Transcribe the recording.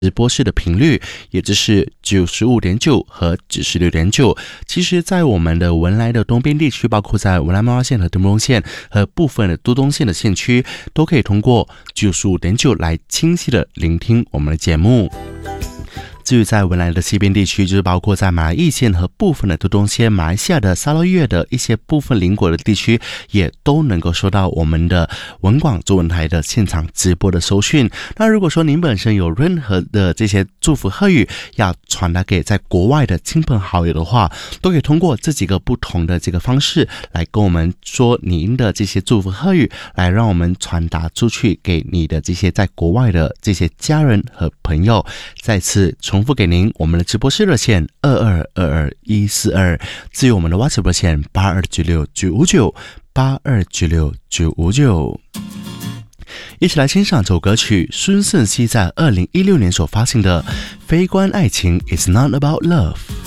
直播室的频率，也就是95.9和96.9。其实在我们的文莱的东边地区，包括在文莱妈妈县和东东县和部分的都东县的县区，都可以通过95.9来清晰的聆听我们的节目。至于在文莱的西边地区，就是包括在马来义县和部分的都东县、马来西亚的沙捞越的一些部分邻国的地区，也都能够收到我们的文广中文台的现场直播的收讯。那如果说您本身有任何的这些祝福贺语要传达给在国外的亲朋好友的话，都可以通过这几个不同的这个方式来跟我们说您的这些祝福贺语，来让我们传达出去给你的这些在国外的这些家人和朋友。再次重复给您我们的直播室热线2222-142，至于我们的 WhatsApp 热线8296-959 8296-959。一起来欣赏这首歌曲，孙盛希在2016年所发行的《非关爱情 It's Not About Love》。